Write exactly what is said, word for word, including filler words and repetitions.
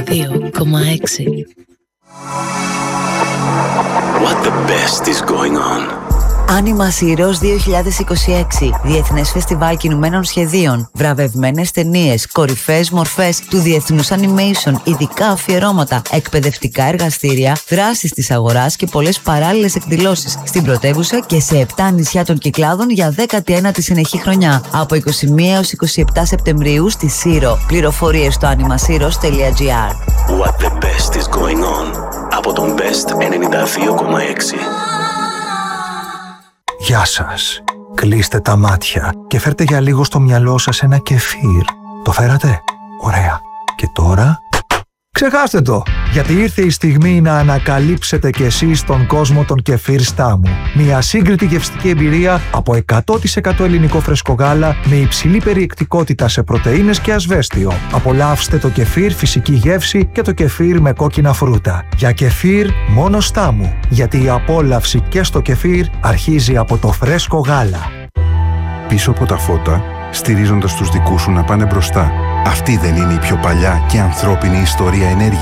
δύο κόμμα έξι. What the best is going on? Anima Heroes δύο χιλιάδες είκοσι έξι. Διεθνές Φεστιβάλ Κινουμένων Σχεδίων. Βραβευμένες ταινίες, κορυφαίες μορφές του διεθνούς animation, ειδικά αφιερώματα, εκπαιδευτικά εργαστήρια, δράσεις της αγοράς και πολλές παράλληλες εκδηλώσεις στην πρωτεύουσα και σε επτά νησιά των Κυκλάδων για δέκατη ένατη συνεχή χρονιά. Από είκοσι μία έως είκοσι επτά Σεπτεμβρίου στη Σύρο. Πληροφορίες στο animaheroes τελεία gr. What the best is going on? Από τον Best ενενήντα δύο κόμμα έξι. Γεια σας. Κλείστε τα μάτια και φέρτε για λίγο στο μυαλό σας ένα κεφίρ. Το φέρατε? Ωραία. Και τώρα? Ξεχάστε το! Γιατί ήρθε η στιγμή να ανακαλύψετε κι εσείς τον κόσμο των κεφίρ Στάμου. Μια σύγκριτη γευστική εμπειρία από εκατό τοις εκατό ελληνικό φρέσκο γάλα με υψηλή περιεκτικότητα σε πρωτεΐνες και ασβέστιο. Απολαύστε το κεφίρ φυσική γεύση και το κεφίρ με κόκκινα φρούτα. Για κεφίρ μόνο Στάμου. Γιατί η απόλαυση και στο κεφίρ αρχίζει από το φρέσκο γάλα. Πίσω από τα φώτα, στηρίζοντας τους δικούς σου να πάνε μπροστά. Αυτή δεν είναι η πιο παλιά και ανθρώπινη ιστορία ενέργειας?